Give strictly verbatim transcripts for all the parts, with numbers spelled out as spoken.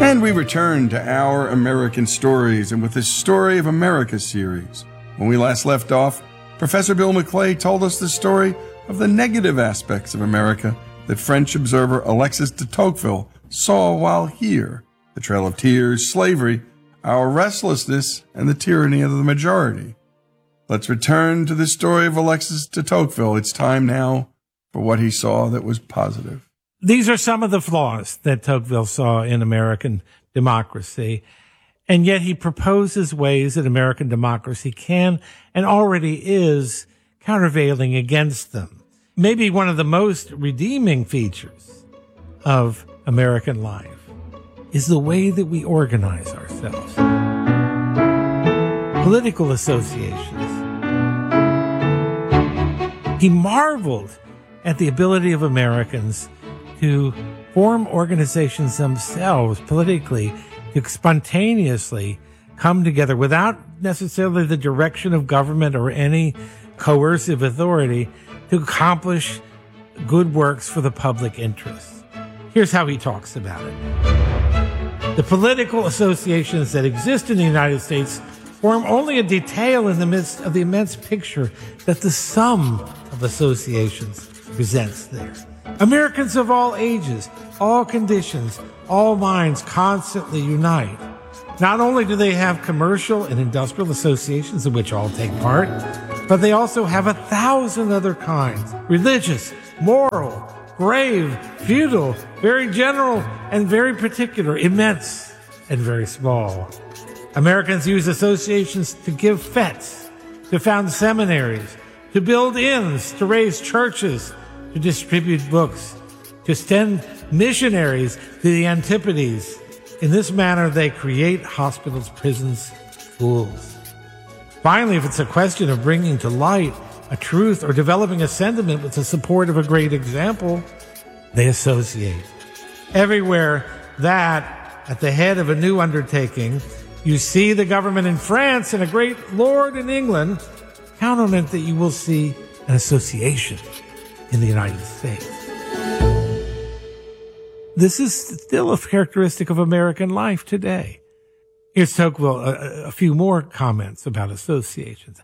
And we return to Our American Stories, and with the Story of America series. When we last left off, Professor Bill McClay told us the story of the negative aspects of America that French observer Alexis de Tocqueville saw while here: the Trail of Tears, slavery, our restlessness, and the tyranny of the majority. Let's return to the story of Alexis de Tocqueville. It's time now for what he saw that was positive. These are some of the flaws that Tocqueville saw in American democracy, and yet he proposes ways that American democracy can and already is countervailing against them. Maybe one of the most redeeming features of American life is the way that we organize ourselves. Political associations. He marveled at the ability of Americans to form organizations themselves politically, to spontaneously come together without necessarily the direction of government or any coercive authority to accomplish good works for the public interest. Here's how he talks about it. The political associations that exist in the United States form only a detail in the midst of the immense picture that the sum of associations presents there. Americans of all ages, all conditions, all minds constantly unite. Not only do they have commercial and industrial associations in which all take part, but they also have a thousand other kinds: religious, moral, grave, feudal, very general, and very particular, immense and very small. Americans use associations to give fetes, to found seminaries, to build inns, to raise churches, to distribute books, to send missionaries to the Antipodes. In this manner, they create hospitals, prisons, schools. Finally, if it's a question of bringing to light a truth or developing a sentiment with the support of a great example, they associate. Everywhere that, at the head of a new undertaking, you see the government in France and a great lord in England, count on it that you will see an association in the United States. This is still a characteristic of American life today. Here's Tocqueville, a, a few more comments about associations.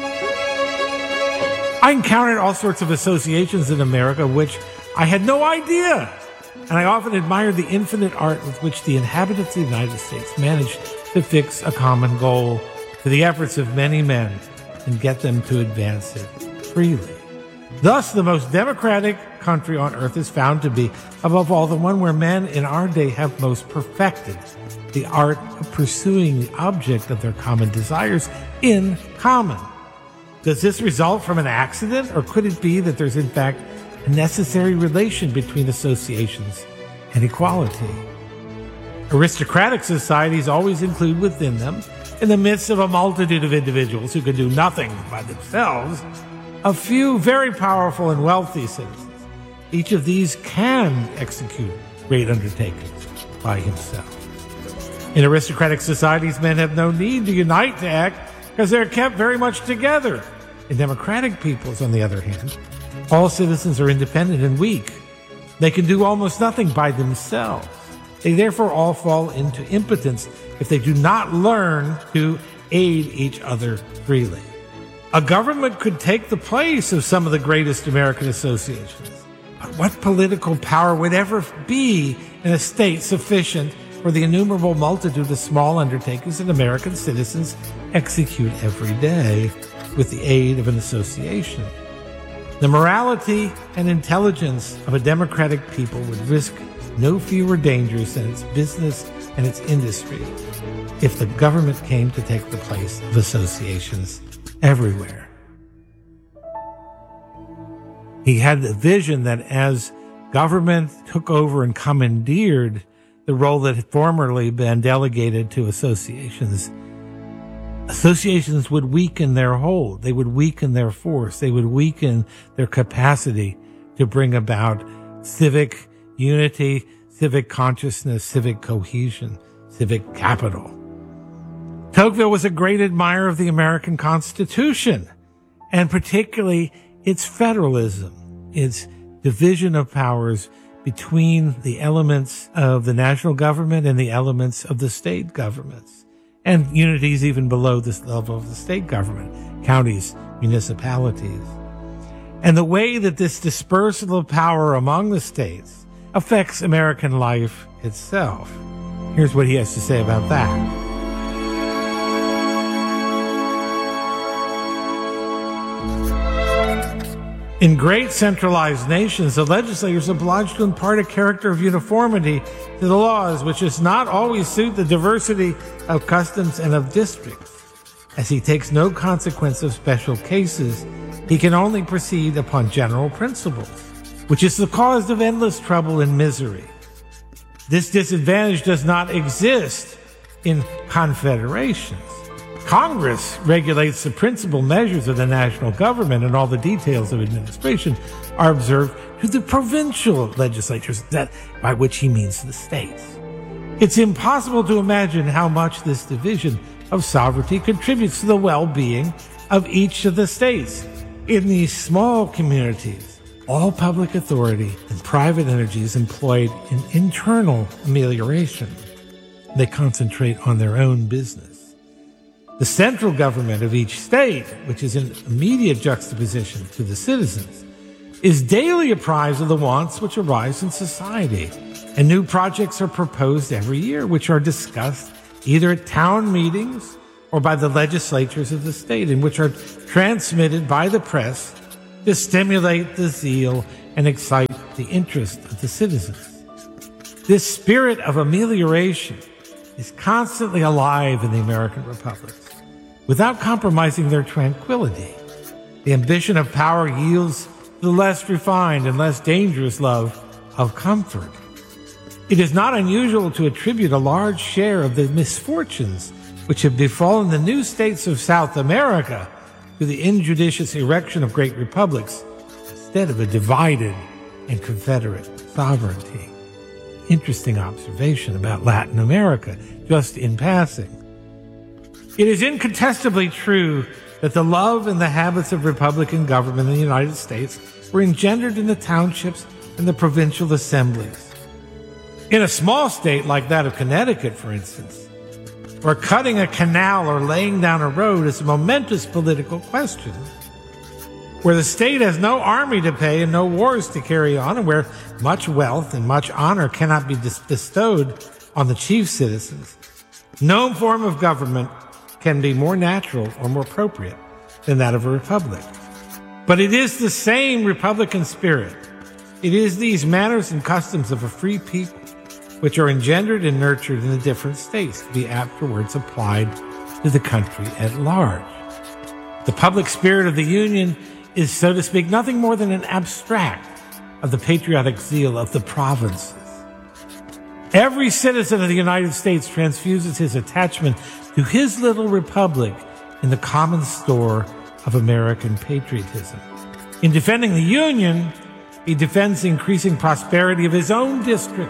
I encountered all sorts of associations in America which I had no idea, and I often admired the infinite art with which the inhabitants of the United States managed to fix a common goal to the efforts of many men and get them to advance it freely. Thus, the most democratic country on earth is found to be, above all, the one where men in our day have most perfected the art of pursuing the object of their common desires in common. Does this result from an accident, or could it be that there's in fact a necessary relation between associations and equality? Aristocratic societies always include within them, in the midst of a multitude of individuals who can do nothing by themselves, a few very powerful and wealthy citizens. Each of these can execute great undertakings by himself. In aristocratic societies, men have no need to unite to act because they're kept very much together. In democratic peoples, on the other hand, all citizens are independent and weak. They can do almost nothing by themselves. They therefore all fall into impotence if they do not learn to aid each other freely. A government could take the place of some of the greatest American associations. But what political power would ever be in a state sufficient for the innumerable multitude of small undertakings that American citizens execute every day with the aid of an association? The morality and intelligence of a democratic people would risk no fewer dangers than its business and its industry if the government came to take the place of associations everywhere. He had the vision that as government took over and commandeered the role that had formerly been delegated to associations, associations would weaken their hold. They would weaken their force. They would weaken their capacity to bring about civic unity, civic consciousness, civic cohesion, civic capital. Tocqueville was a great admirer of the American Constitution, and particularly its federalism, its division of powers between the elements of the national government and the elements of the state governments, and unities even below this level of the state government, counties, municipalities. And the way that this dispersal of power among the states affects American life itself. Here's what he has to say about that. In great centralized nations, the legislator is obliged to impart a character of uniformity to the laws, which does not always suit the diversity of customs and of districts. As he takes no consequence of special cases, he can only proceed upon general principles, which is the cause of endless trouble and misery. This disadvantage does not exist in confederations. Congress regulates the principal measures of the national government, and all the details of administration are observed to the provincial legislatures, that by which he means the states. It's impossible to imagine how much this division of sovereignty contributes to the well-being of each of the states. In these small communities, all public authority and private energy is employed in internal amelioration. They concentrate on their own business. The central government of each state, which is in immediate juxtaposition to the citizens, is daily apprised of the wants which arise in society, and new projects are proposed every year, which are discussed either at town meetings or by the legislatures of the state, and which are transmitted by the press to stimulate the zeal and excite the interest of the citizens. This spirit of amelioration is constantly alive in the American republics, without compromising their tranquility. The ambition of power yields the less refined and less dangerous love of comfort. It is not unusual to attribute a large share of the misfortunes which have befallen the new states of South America to the injudicious erection of great republics instead of a divided and confederate sovereignty. Interesting observation about Latin America, just in passing. It is incontestably true that the love and the habits of Republican government in the United States were engendered in the townships and the provincial assemblies. In a small state like that of Connecticut, for instance, where cutting a canal or laying down a road is a momentous political question, where the state has no army to pay and no wars to carry on, and where much wealth and much honor cannot be bestowed on the chief citizens, no form of government can be more natural or more appropriate than that of a republic. But it is the same Republican spirit. It is these manners and customs of a free people which are engendered and nurtured in the different states to be afterwards applied to the country at large. The public spirit of the Union is, so to speak, nothing more than an abstract of the patriotic zeal of the provinces. Every citizen of the United States transfuses his attachment to his little republic in the common store of American patriotism. In defending the Union, he defends the increasing prosperity of his own district.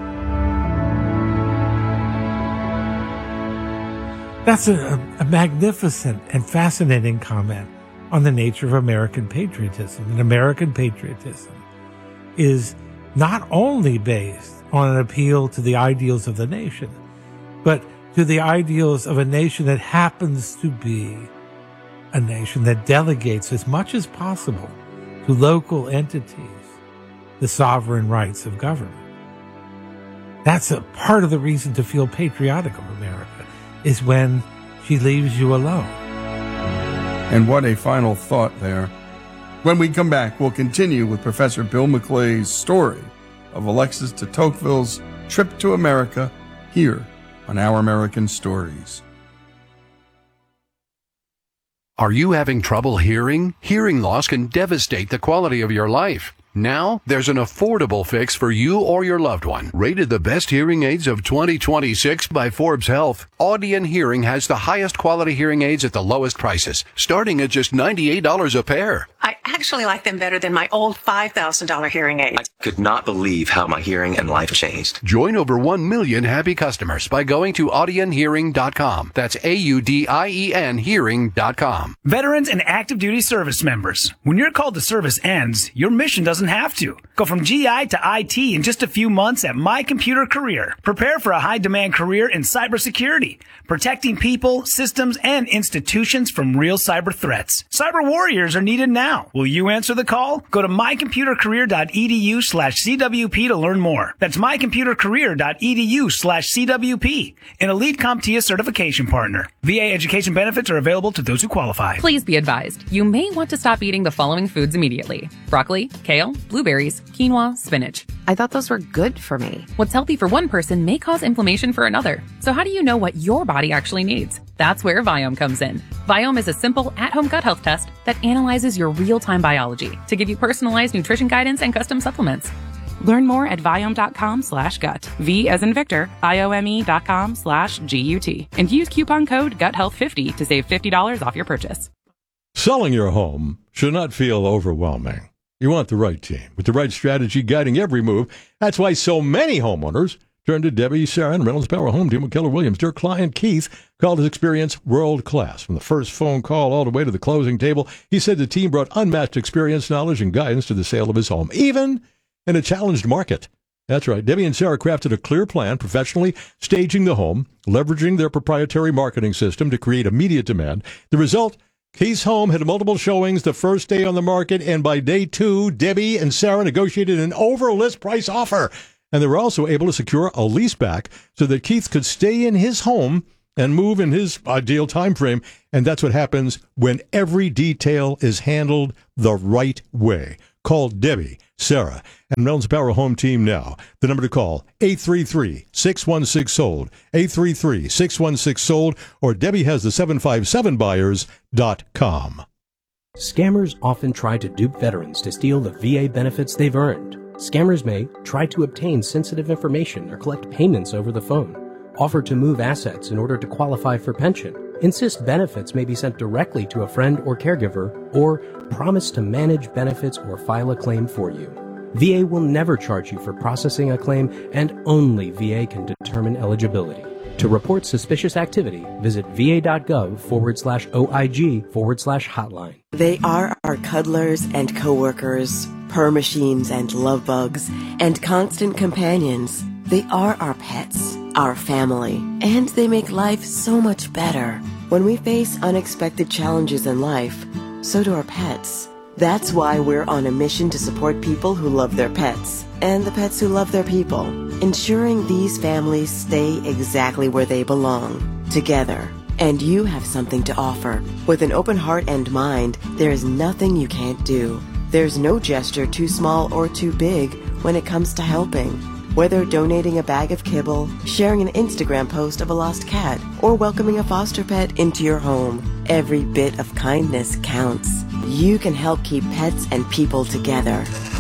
That's a, a magnificent and fascinating comment on the nature of American patriotism. And American patriotism is not only based on an appeal to the ideals of the nation, but to the ideals of a nation that happens to be a nation that delegates as much as possible to local entities the sovereign rights of government. That's a part of the reason to feel patriotic of America, is when she leaves you alone. And what a final thought there. When we come back, we'll continue with Professor Bill McClay's story of Alexis de Tocqueville's trip to America here on Our American Stories. Are you having trouble hearing? Hearing loss can devastate the quality of your life. Now, there's an affordable fix for you or your loved one. Rated the best hearing aids of twenty twenty-six by Forbes Health, Audien Hearing has the highest quality hearing aids at the lowest prices, starting at just ninety-eight dollars a pair. I actually like them better than my old five thousand dollars hearing aid. I could not believe how my hearing and life changed. Join over one million happy customers by going to Audien Hearing dot com. That's A U D I E N Hearing dot com. Veterans and active duty service members. When your call to service ends, your mission doesn't have to. Go from G I to I T in just a few months at My Computer Career. Prepare for a high-demand career in cybersecurity, protecting people, systems, and institutions from real cyber threats. Cyber warriors are needed now. Will you answer the call? Go to my computer career dot e d u slash C W P to learn more. That's my computer career dot e d u slash C W P, an Elite CompTIA certification partner. V A education benefits are available to those who qualify. Please be advised, you may want to stop eating the following foods immediately: broccoli, kale, blueberries, quinoa, spinach. I thought those were good for me. What's healthy for one person may cause inflammation for another. So how do you know what your body actually needs? That's where Viome comes in. Viome is a simple at-home gut health test that analyzes your real-time biology to give you personalized nutrition guidance and custom supplements. Learn more at Viome dot com slash gut. V as in Victor, I O M E dot com slash G U T. And use coupon code gut health fifty to save fifty dollars off your purchase. Selling your home should not feel overwhelming. You want the right team with the right strategy guiding every move. That's why so many homeowners turn to Debbie, Sarah, and Reynolds Power Home Team with Keller Williams. Their client, Keith, called his experience world-class. From the first phone call all the way to the closing table, he said the team brought unmatched experience, knowledge, and guidance to the sale of his home, even in a challenged market. That's right. Debbie and Sarah crafted a clear plan, professionally staging the home, leveraging their proprietary marketing system to create immediate demand. The result, Keith's home had multiple showings the first day on the market, and by day two, Debbie and Sarah negotiated an over-list price offer. And they were also able to secure a lease back so that Keith could stay in his home and move in his ideal time frame. And that's what happens when every detail is handled the right way. Call Debbie, Sarah, and Reynolds Power Home Team now. The number to call, eight three three, six one six, sold, eight three three, six one six, sold, or Debbie has the seven five seven buyers dot com. Scammers often try to dupe veterans to steal the V A benefits they've earned. Scammers may try to obtain sensitive information or collect payments over the phone, offer to move assets in order to qualify for pension, insist benefits may be sent directly to a friend or caregiver, or promise to manage benefits or file a claim for you. V A will never charge you for processing a claim, and only V A can determine eligibility. To report suspicious activity, visit va.gov forward slash OIG forward slash hotline. They are our cuddlers and coworkers, purr machines and love bugs, and constant companions. They are our pets, our family, and they make life so much better. When we face unexpected challenges in life, so do our pets. That's why we're on a mission to support people who love their pets, and the pets who love their people, ensuring these families stay exactly where they belong, together. And you have something to offer. With an open heart and mind, there is nothing you can't do. There's no gesture too small or too big when it comes to helping. Whether donating a bag of kibble, sharing an Instagram post of a lost cat, or welcoming a foster pet into your home, every bit of kindness counts. You can help keep pets and people together.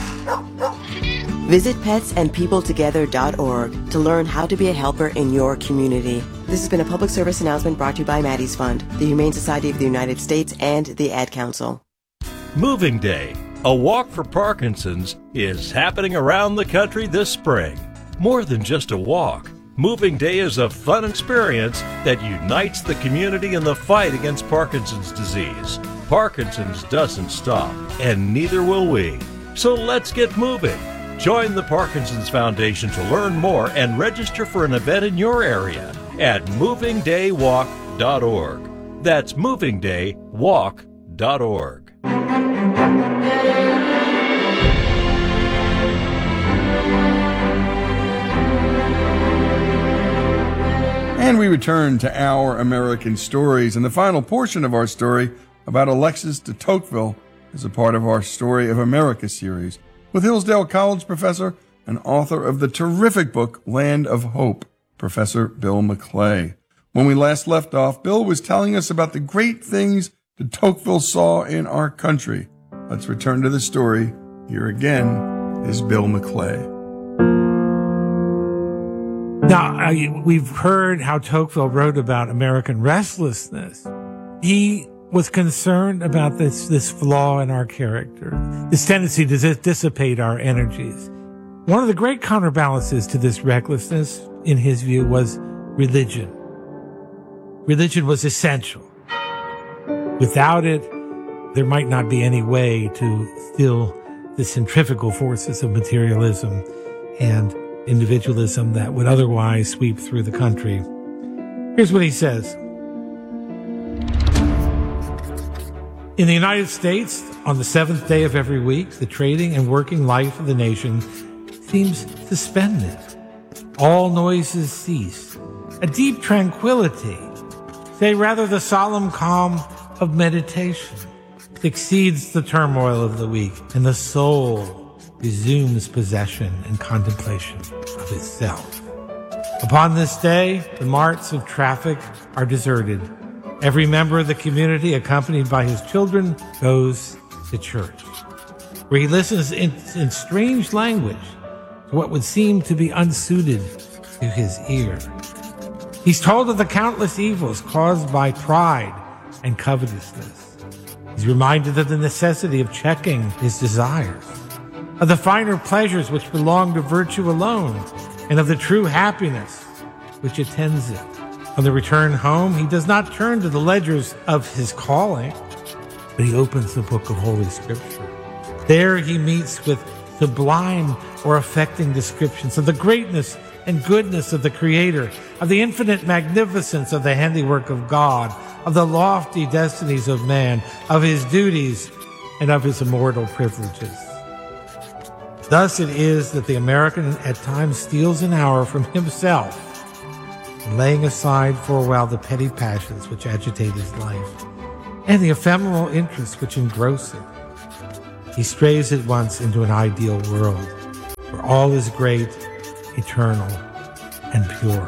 Visit pets and people together dot org to learn how to be a helper in your community. This has been a public service announcement brought to you by Maddie's Fund, the Humane Society of the United States, and the Ad Council. Moving Day, a walk for Parkinson's, is happening around the country this spring. More than just a walk, Moving Day is a fun experience that unites the community in the fight against Parkinson's disease. Parkinson's doesn't stop, and neither will we. So let's get moving. Join the Parkinson's Foundation to learn more and register for an event in your area at moving day walk dot org. That's moving day walk dot org. And we return to Our American Stories, and the final portion of our story about Alexis de Tocqueville is a part of our Story of America series with Hillsdale College professor and author of the terrific book Land of Hope, Professor Bill McClay. When we last left off, Bill was telling us about the great things de Tocqueville saw in our country. Let's return to the story. Here again is Bill McClay. Now, I, we've heard how Tocqueville wrote about American restlessness. He was concerned about this, this flaw in our character, this tendency to dis- dissipate our energies. One of the great counterbalances to this recklessness, in his view, was religion. Religion was essential. Without it, there might not be any way to still the centrifugal forces of materialism and individualism that would otherwise sweep through the country. Here's what he says. In the United States, on the seventh day of every week, the trading and working life of the nation seems suspended. All noises cease. A deep tranquility, say rather the solemn calm of meditation, exceeds the turmoil of the week, and the soul resumes possession and contemplation of itself. Upon this day, the marts of traffic are deserted. Every member of the community, accompanied by his children, goes to church, where he listens in, in strange language to what would seem to be unsuited to his ear. He's told of the countless evils caused by pride and covetousness. He's reminded of the necessity of checking his desires, of the finer pleasures which belong to virtue alone, and of the true happiness which attends it. On the return home, he does not turn to the ledgers of his calling, but he opens the book of Holy Scripture. There he meets with sublime or affecting descriptions of the greatness and goodness of the Creator, of the infinite magnificence of the handiwork of God, of the lofty destinies of man, of his duties, and of his immortal privileges. Thus it is that the American at times steals an hour from himself, laying aside for a while the petty passions which agitate his life and the ephemeral interests which engross it. He strays at once into an ideal world where all is great, eternal, and pure.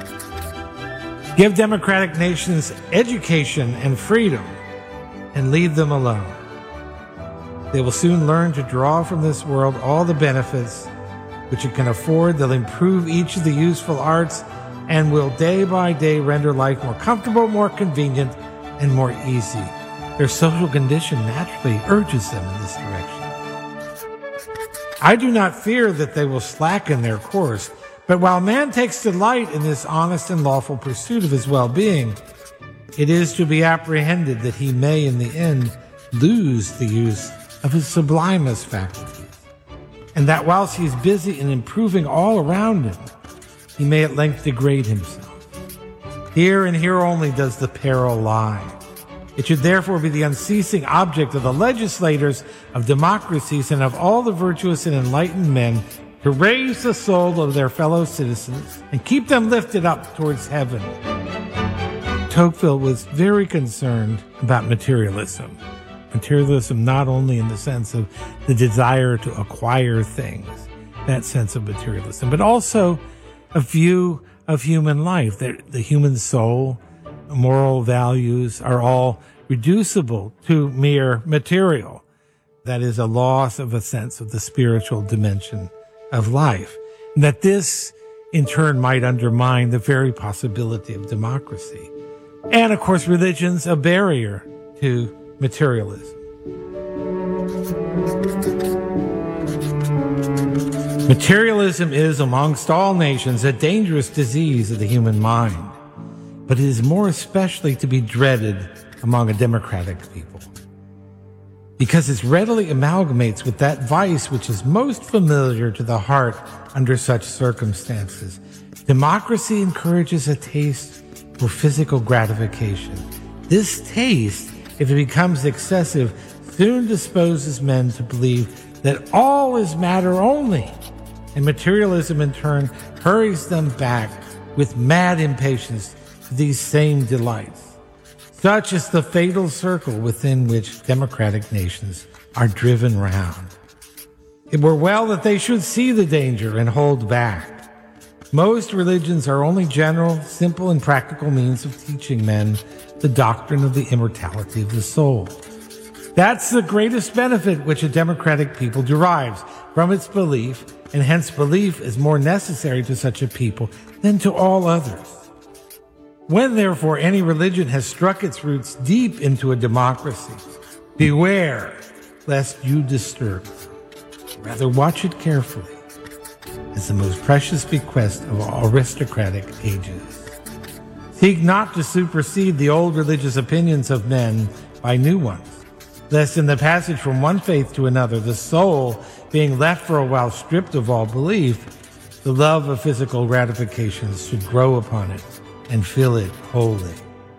Give democratic nations education and freedom and leave them alone. They will soon learn to draw from this world all the benefits which it can afford. They'll improve each of the useful arts and will day by day render life more comfortable, more convenient, and more easy. Their social condition naturally urges them in this direction. I do not fear that they will slacken their course, but while man takes delight in this honest and lawful pursuit of his well-being, it is to be apprehended that he may in the end lose the use of his sublimest faculties, and that whilst he is busy in improving all around him, he may at length degrade himself. Here and here only does the peril lie. It should therefore be the unceasing object of the legislators, of democracies, and of all the virtuous and enlightened men to raise the soul of their fellow citizens and keep them lifted up towards heaven. Tocqueville was very concerned about materialism. Materialism not only in the sense of the desire to acquire things, that sense of materialism, but also a view of human life, that the human soul, moral values are all reducible to mere material. That is a loss of a sense of the spiritual dimension of life. And that this, in turn, might undermine the very possibility of democracy. And, of course, religion's a barrier to materialism. Materialism is, amongst all nations, a dangerous disease of the human mind, but it is more especially to be dreaded among a democratic people, because it readily amalgamates with that vice which is most familiar to the heart under such circumstances. Democracy encourages a taste for physical gratification. This taste, if it becomes excessive, soon disposes men to believe that all is matter only, and materialism in turn hurries them back with mad impatience to these same delights. Such is the fatal circle within which democratic nations are driven round. It were well that they should see the danger and hold back. Most religions are only general, simple, and practical means of teaching men the doctrine of the immortality of the soul. That's the greatest benefit which a democratic people derives from its belief, and hence belief is more necessary to such a people than to all others. When, therefore, any religion has struck its roots deep into a democracy, beware lest you disturb it. Rather, watch it carefully as the most precious bequest of all aristocratic ages. Seek not to supersede the old religious opinions of men by new ones, lest in the passage from one faith to another, the soul, being left for a while stripped of all belief, the love of physical gratifications should grow upon it and fill it wholly.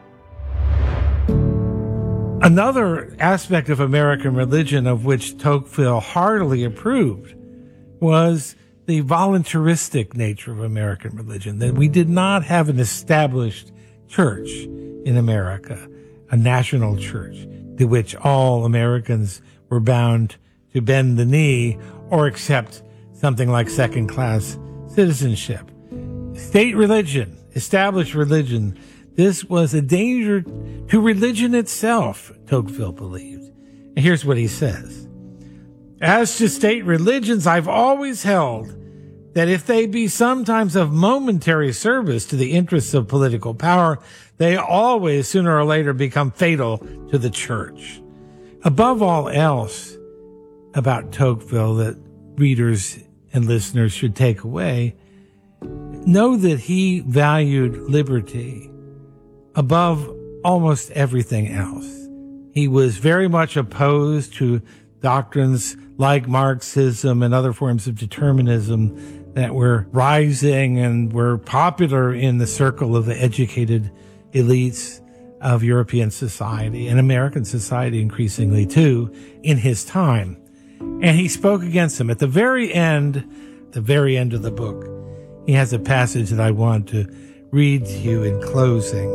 Another aspect of American religion of which Tocqueville heartily approved was the voluntaristic nature of American religion, that we did not have an established church in America, a national church to which all Americans were bound to bend the knee or accept something like second-class citizenship. State religion, established religion, this was a danger to religion itself, Tocqueville believed. And here's what he says. As to state religions, I've always held that if they be sometimes of momentary service to the interests of political power, they always, sooner or later, become fatal to the church. Above all else about Tocqueville that readers and listeners should take away, know that he valued liberty above almost everything else. He was very much opposed to doctrines like Marxism and other forms of determinism that were rising and were popular in the circle of the educated elites of European society and American society increasingly too in his time. And he spoke against them. At the very end, the very end of the book, he has a passage that I want to read to you in closing.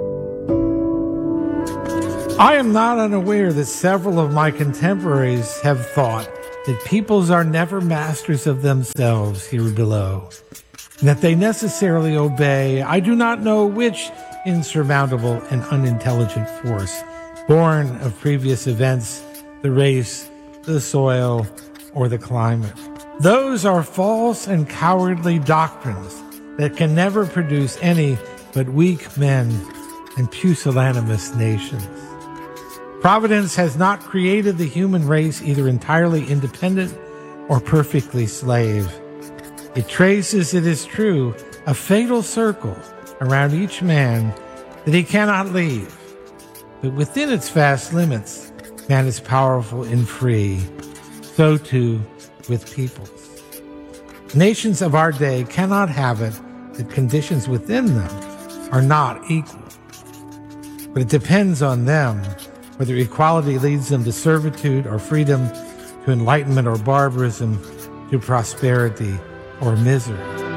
I am not unaware that several of my contemporaries have thought that peoples are never masters of themselves here below, and that they necessarily obey, I do not know which insurmountable and unintelligent force, born of previous events, the race, the soil, or the climate. Those are false and cowardly doctrines that can never produce any but weak men and pusillanimous nations. Providence has not created the human race either entirely independent or perfectly slave. It traces, it is true, a fatal circle around each man that he cannot leave. But within its vast limits, man is powerful and free. So too with peoples. Nations of our day cannot have it that conditions within them are not equal. But it depends on them whether equality leads them to servitude or freedom, to enlightenment or barbarism, to prosperity or misery.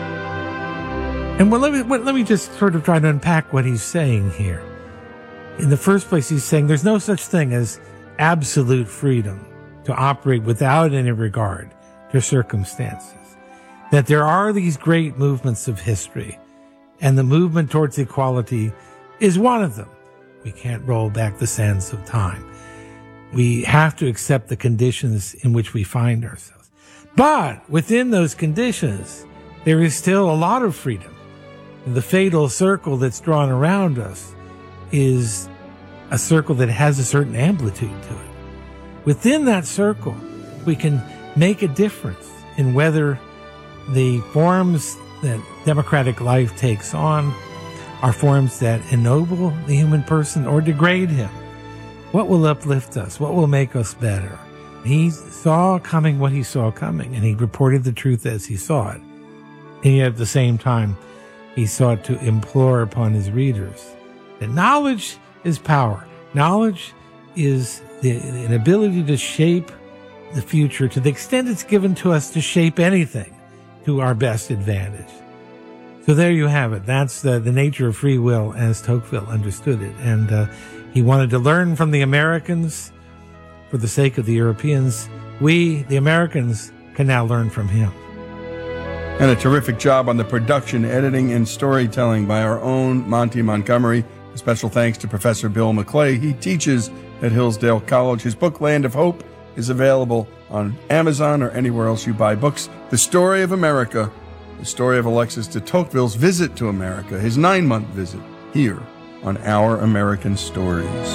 And well, let me, let me just sort of try to unpack what he's saying here. In the first place, he's saying there's no such thing as absolute freedom to operate without any regard to circumstances. That there are these great movements of history, and the movement towards equality is one of them. We can't roll back the sands of time. We have to accept the conditions in which we find ourselves. But within those conditions, there is still a lot of freedom. The fatal circle that's drawn around us is a circle that has a certain amplitude to it. Within that circle, we can make a difference in whether the forms that democratic life takes on are forms that ennoble the human person or degrade him. What will uplift us? What will make us better? He saw coming what he saw coming, and he reported the truth as he saw it. And yet at the same time, he sought to implore upon his readers that knowledge is power. Knowledge is the, an ability to shape the future to the extent it's given to us to shape anything to our best advantage. So there you have it. That's the, the nature of free will as Tocqueville understood it. And uh, he wanted to learn from the Americans for the sake of the Europeans. We, the Americans, can now learn from him. And a terrific job on the production, editing, and storytelling by our own Monty Montgomery. A special thanks to Professor Bill McClay. He teaches at Hillsdale College. His book, Land of Hope, is available on Amazon or anywhere else you buy books. The Story of America, the story of Alexis de Tocqueville's visit to America, his nine-month visit here on Our American Stories.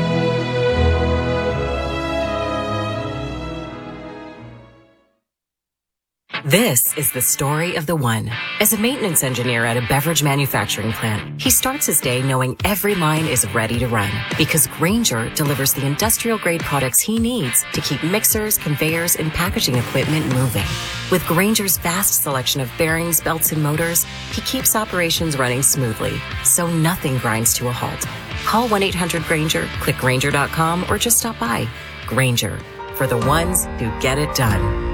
This is the story of the one. As a maintenance engineer at a beverage manufacturing plant, he starts his day knowing every line is ready to run because Grainger delivers the industrial-grade products he needs to keep mixers, conveyors, and packaging equipment moving. With Grainger's vast selection of bearings, belts, and motors, he keeps operations running smoothly, so nothing grinds to a halt. Call one eight hundred Grainger, click Grainger dot com, or just stop by. Grainger, for the ones who get it done.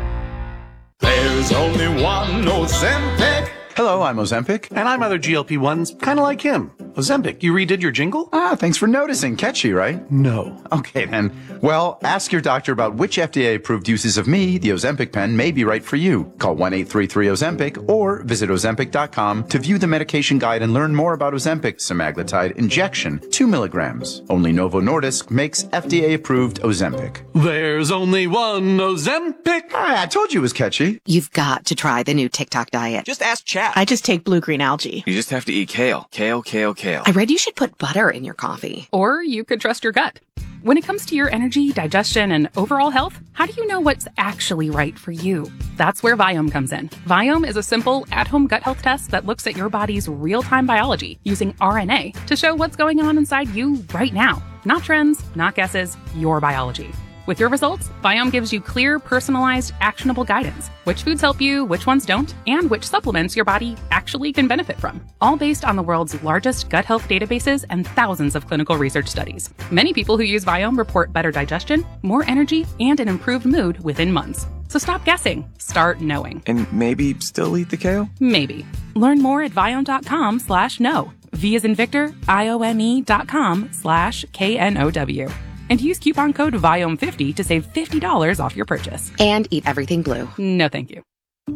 There's only one Ozempic. Hello, I'm Ozempic. And I'm other G L P ones, kind of like him. Ozempic, you redid your jingle? Ah, thanks for noticing. Catchy, right? No. Okay, then. Well, ask your doctor about which F D A-approved uses of me, the Ozempic pen, may be right for you. Call one eight three three Ozempic or visit Ozempic dot com to view the medication guide and learn more about Ozempic semaglutide injection, two milligrams. Only Novo Nordisk makes F D A-approved Ozempic. There's only one Ozempic. Ah, I told you it was catchy. You've got to try the new TikTok diet. Just ask Chat. I just take blue-green algae. You just have to eat kale. Kale, kale, kale. I read you should put butter in your coffee. Or you could trust your gut. When it comes to your energy, digestion, and overall health, how do you know what's actually right for you? That's where Viome comes in. Viome is a simple, at-home gut health test that looks at your body's real-time biology using R N A to show what's going on inside you right now. Not trends, not guesses, your biology. With your results, Viome gives you clear, personalized, actionable guidance. Which foods help you, which ones don't, and which supplements your body actually can benefit from. All based on the world's largest gut health databases and thousands of clinical research studies. Many people who use Viome report better digestion, more energy, and an improved mood within months. So stop guessing. Start knowing. And maybe still eat the kale? Maybe. Learn more at Viome.com slash know. V as in Victor, I O M E dot com slash K N O W. And use coupon code Viome fifty to save fifty dollars off your purchase. And eat everything blue. No, thank you.